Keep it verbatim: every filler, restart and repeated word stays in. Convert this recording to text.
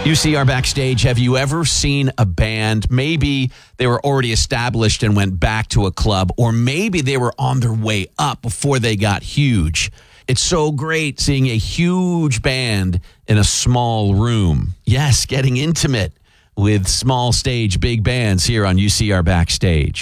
U C R Backstage, have you ever seen a band, maybe they were already established and went back to a club, or maybe they were on their way up before they got huge? It's so great seeing a huge band in a small room. Yes, getting intimate with small stage, big bands here on U C R Backstage.